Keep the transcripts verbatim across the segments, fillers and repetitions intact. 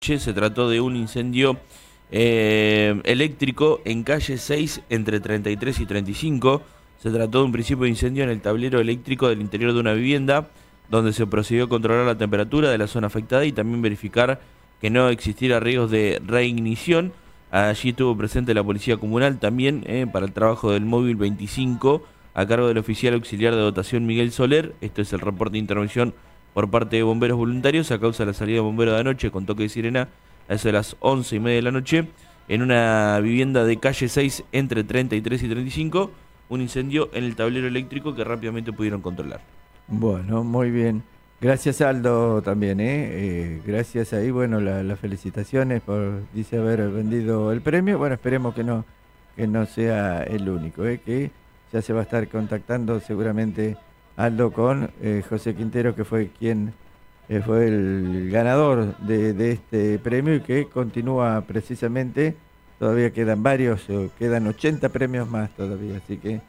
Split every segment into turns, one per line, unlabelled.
noche. Se trató de un incendio eh, eléctrico en calle seis entre treinta y tres y treinta y cinco. Se trató de un principio de incendio en el tablero eléctrico del interior de una vivienda, donde se procedió a controlar la temperatura de la zona afectada y también verificar que no existiera riesgos de reignición. Allí estuvo presente la Policía Comunal también eh, para el trabajo del móvil veinticinco, a cargo del oficial auxiliar de dotación Miguel Soler. Esto es el reporte de intervención por parte de bomberos voluntarios a causa de la salida de bomberos de anoche con toque de sirena a eso de las once y media de la noche en una vivienda de calle seis entre treinta y tres y treinta y cinco, un incendio en el tablero eléctrico que rápidamente pudieron controlar.
Bueno, muy bien. Gracias, Aldo, también, ¿eh? eh gracias ahí, bueno, las la felicitaciones por, dice, haber vendido el premio. Bueno, esperemos que no, que no sea el único, ¿eh? Que ya se va a estar contactando seguramente Aldo con eh, José Quintero, que fue quien eh, fue el ganador de, de este premio y que continúa precisamente. Todavía quedan varios, eh, quedan ochenta premios más todavía, así que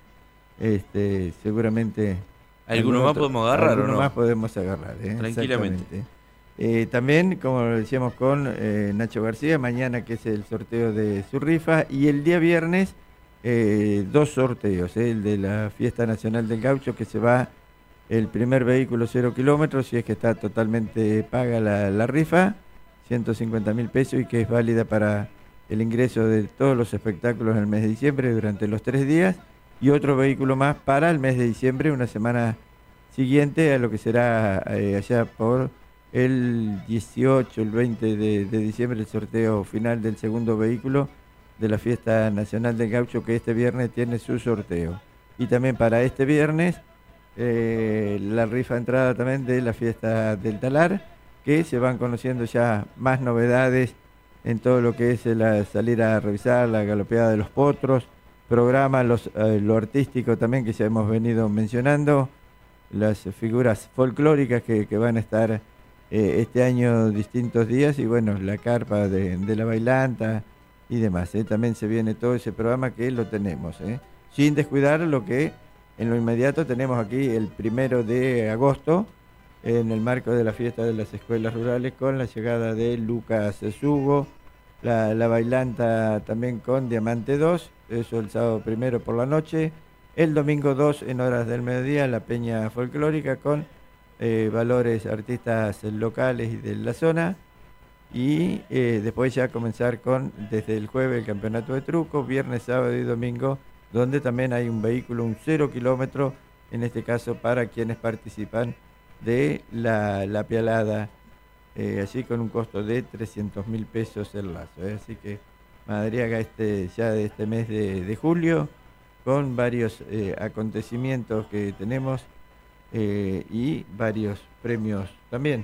este seguramente...
¿Alguno más podemos agarrar o no?
Alguno más podemos agarrar, ¿eh?
Tranquilamente.
Eh, también, como lo decíamos con eh, Nacho García, mañana que es el sorteo de su rifa y el día viernes eh, dos sorteos, ¿eh? El de la Fiesta Nacional del Gaucho, que se va el primer vehículo cero kilómetros, si es que está totalmente paga la, la rifa, ciento cincuenta mil pesos, y que es válida para el ingreso de todos los espectáculos en el mes de diciembre durante los tres días. Y otro vehículo más para el mes de diciembre, una semana siguiente a lo que será eh, allá por el dieciocho, el veinte de, de diciembre, el sorteo final del segundo vehículo de la Fiesta Nacional del Gaucho, que este viernes tiene su sorteo. Y también para este viernes eh, la rifa entrada también de la Fiesta del Talar, que se van conociendo ya más novedades en todo lo que es la salir a revisar la galopeada de los potros, programa, los, eh, lo artístico también que ya hemos venido mencionando, las figuras folclóricas que, que van a estar eh, este año distintos días, y bueno, la carpa de, de la bailanta y demás. ¿eh? También se viene todo ese programa que lo tenemos, ¿eh? sin descuidar lo que en lo inmediato tenemos aquí el primero de agosto, en el marco de la fiesta de las escuelas rurales, con la llegada de Lucas Sugo, la, la bailanta también con Diamante dos, eso el sábado primero por la noche, el domingo dos en horas del mediodía, la peña folclórica con eh, valores artistas locales y de la zona, y eh, después ya comenzar con, desde el jueves, el campeonato de truco, viernes, sábado y domingo, donde también hay un vehículo, un cero kilómetro, en este caso para quienes participan de la, la pialada, eh, allí con un costo de trescientos mil pesos el lazo, ¿eh? Así que Madariaga este, ya de este mes de, de julio, con varios eh, acontecimientos que tenemos eh, y varios premios también.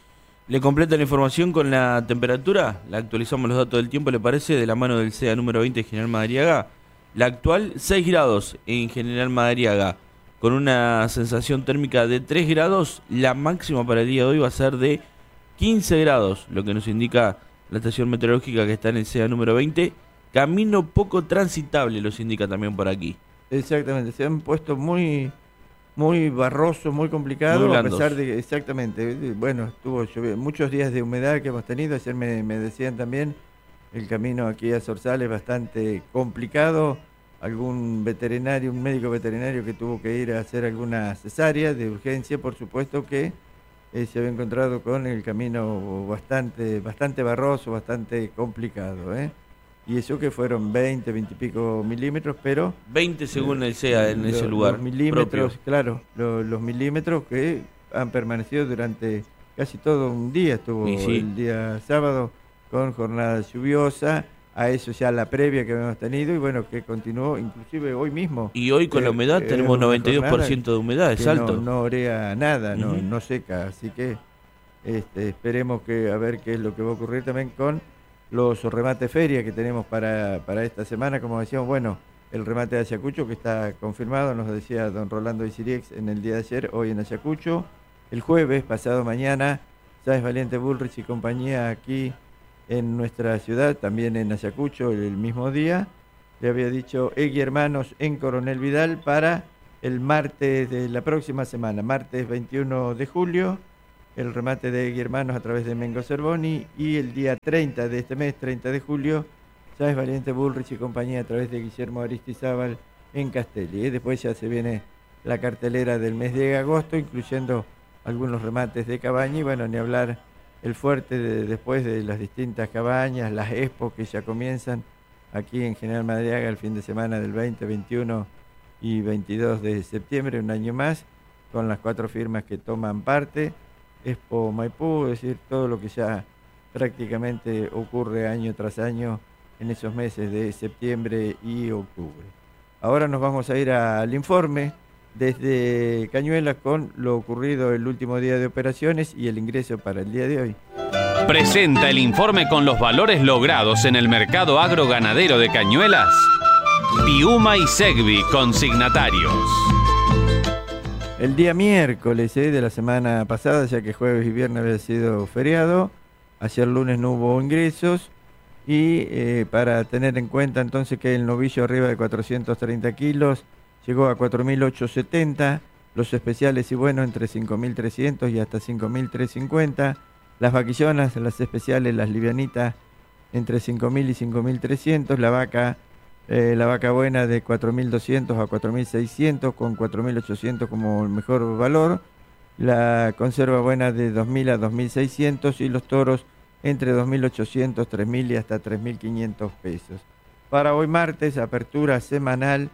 Le completa la información con la temperatura, la actualizamos los datos del tiempo, ¿le parece? De la mano del C E A número veinte, General Madariaga. La actual, seis grados en General Madariaga, con una sensación térmica de tres grados. La máxima para el día de hoy va a ser de quince grados, lo que nos indica la estación meteorológica que está en el C E A número veinte. Camino poco transitable, los indica también por aquí.
Exactamente, se han puesto muy muy barroso, muy complicado,
muy
a pesar de que, exactamente, bueno, estuvo lloviendo, muchos días de humedad que hemos tenido. Ayer me, me decían también, el camino aquí a Zorzal es bastante complicado. Algún veterinario, un médico veterinario que tuvo que ir a hacer alguna cesárea de urgencia, por supuesto que eh, se había encontrado con el camino bastante bastante barroso, bastante complicado, ¿eh? Y eso que fueron veinte, veinte y pico milímetros, pero...
veinte según el C E A en
lo,
ese lugar.
Los milímetros,
propio.
claro, lo, los milímetros que han permanecido durante casi todo un día. Estuvo sí. el día sábado con jornada lluviosa, a eso ya la previa que habíamos tenido, y bueno, que continuó inclusive hoy mismo.
Y hoy con eh, la humedad eh, tenemos noventa y dos por ciento de humedad, es alto.
No, no orea nada, no,
uh-huh.
no seca, así que este, esperemos que a ver qué es lo que va a ocurrir también con los remates feria que tenemos para, para esta semana. Como decíamos, bueno, el remate de Ayacucho que está confirmado, nos decía don Rolando Isiriex en el día de ayer, hoy en Ayacucho. El jueves, pasado mañana, Sáenz Valiente Bullrich y compañía aquí en nuestra ciudad, también en Ayacucho, el mismo día. Le había dicho Egui Hermanos en Coronel Vidal para el martes de la próxima semana, martes veintiuno de julio, el remate de Egui Hermanos a través de Mengo Cervoni, y el día treinta de este mes, treinta de julio, Sáenz Valiente Bullrich y compañía a través de Guillermo Aristizábal en Castelli. ¿eh? Después ya se viene la cartelera del mes de agosto, incluyendo algunos remates de cabaña, y bueno, ni hablar el fuerte de, después de las distintas cabañas, las expos que ya comienzan aquí en General Madariaga el fin de semana del veinte, veintiuno y veintidós de septiembre, un año más, con las cuatro firmas que toman parte, Expo Maipú, es decir, todo lo que ya prácticamente ocurre año tras año en esos meses de septiembre y octubre. Ahora nos vamos a ir al informe desde Cañuelas con lo ocurrido el último día de operaciones y el ingreso para el día de hoy.
Presenta el informe con los valores logrados en el mercado agroganadero de Cañuelas. Piuma y Segvi, consignatarios.
El día miércoles ¿eh? de la semana pasada, ya que jueves y viernes había sido feriado, ayer lunes no hubo ingresos, y eh, para tener en cuenta entonces que el novillo arriba de cuatrocientos treinta kilos llegó a cuatro mil ochocientos setenta, los especiales y buenos entre cinco mil trescientos y hasta cinco mil trescientos cincuenta, las vaquillonas, las especiales, las livianitas entre cinco mil y cinco mil trescientos, la vaca eh, la vaca buena de cuatro mil doscientos a cuatro mil seiscientos con cuatro mil ochocientos como el mejor valor, la conserva buena de dos mil a dos mil seiscientos y los toros entre dos mil ochocientos, tres mil y hasta tres mil quinientos pesos. Para hoy martes, apertura semanal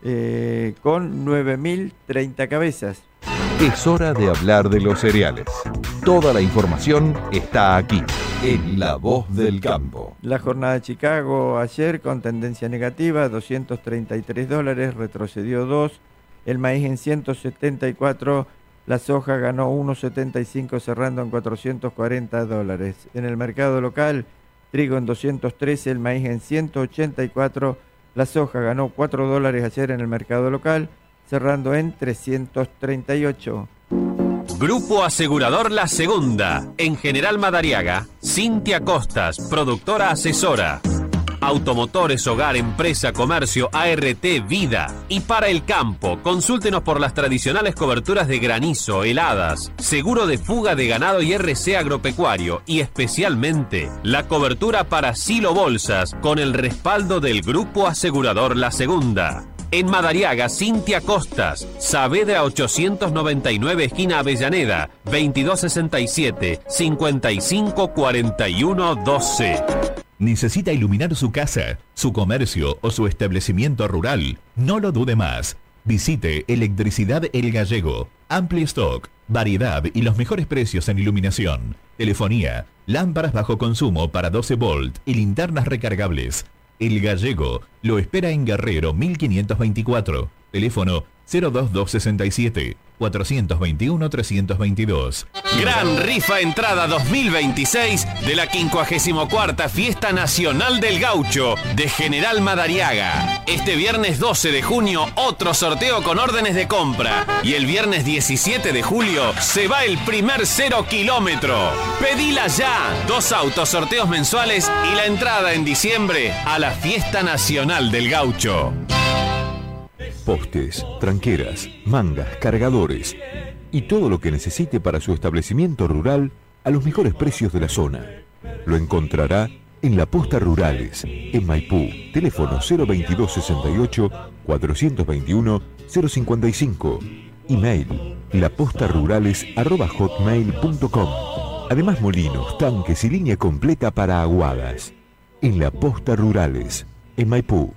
eh, con nueve mil treinta cabezas.
Es hora de hablar de los cereales. Toda la información está aquí, en La Voz del Campo.
La jornada de Chicago ayer con tendencia negativa, doscientos treinta y tres dólares, retrocedió dos. El maíz en ciento setenta y cuatro, la soja ganó uno setenta y cinco cerrando en cuatrocientos cuarenta dólares. En el mercado local, trigo en doscientos trece, el maíz en ciento ochenta y cuatro, la soja ganó cuatro dólares ayer en el mercado local, cerrando en trescientos treinta y ocho.
Grupo Asegurador La Segunda, en General Madariaga, Cintia Costas, productora asesora. Automotores, hogar, empresa, comercio, A R T, vida. Y para el campo, consúltenos por las tradicionales coberturas de granizo, heladas, seguro de fuga de ganado y R C agropecuario, y especialmente la cobertura para silo bolsas con el respaldo del Grupo Asegurador La Segunda. En Madariaga, Cintia Costas, Saavedra ochocientos noventa y nueve, esquina Avellaneda, veintidós sesenta y siete, cincuenta y cinco cuarenta y uno doce.
¿Necesita iluminar su casa, su comercio o su establecimiento rural? No lo dude más. Visite Electricidad El Gallego. Amplio stock, variedad y los mejores precios en iluminación, telefonía, lámparas bajo consumo para doce volt y linternas recargables. El Gallego lo espera en Guerrero mil quinientos veinticuatro. Teléfono cero dos dos sesenta y siete, cuatrocientos veintiuno, trescientos veintidós.
Gran rifa entrada dos mil veintiséis de la quincuagésima cuarta Fiesta Nacional del Gaucho de General Madariaga. Este viernes doce de junio, otro sorteo con órdenes de compra. Y el viernes diecisiete de julio se va el primer cero kilómetro. Pedila ya. Dos autos, sorteos mensuales y la entrada en diciembre a la Fiesta Nacional del Gaucho.
Postes, tranqueras, mangas, cargadores y todo lo que necesite para su establecimiento rural a los mejores precios de la zona. Lo encontrará en La Posta Rurales, en Maipú. Teléfono cero veintidós sesenta y ocho, cuatrocientos veintiuno, cero cincuenta y cinco. Email lapostarurales arroba hotmail punto com. Además, molinos, tanques y línea completa para aguadas. En La Posta Rurales, en Maipú.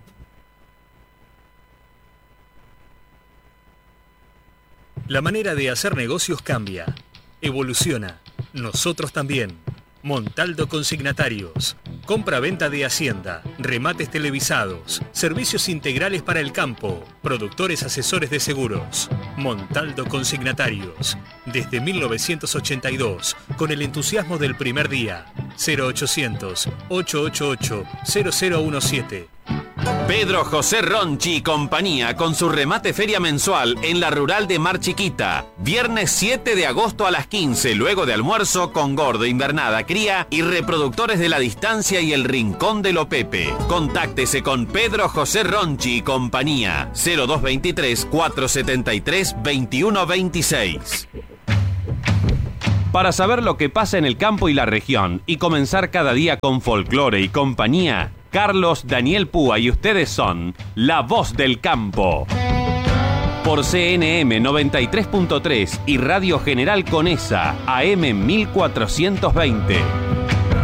La manera de hacer negocios cambia, evoluciona. Nosotros también. Montaldo Consignatarios. Compra-venta de hacienda, remates televisados, servicios integrales para el campo, productores asesores de seguros. Montaldo Consignatarios. Desde mil novecientos ochenta y dos, con el entusiasmo del primer día. cero ochocientos, ochocientos ochenta y ocho, cero cero diecisiete.
Pedro José Ronchi y compañía con su remate feria mensual en la rural de Mar Chiquita. Viernes siete de agosto a las quince, luego de almuerzo con gordo, invernada, cría y reproductores de la distancia y el rincón de lo Pepe. Contáctese con Pedro José Ronchi y compañía. cero dos veintitrés, cuatrocientos setenta y tres, veintiuno veintiséis. Para saber lo que pasa en el campo y la región y comenzar cada día con folclore y compañía, Carlos Daniel Púa y ustedes son La Voz del Campo. Por C N M noventa y tres punto tres y Radio General Conesa, A M mil cuatrocientos veinte.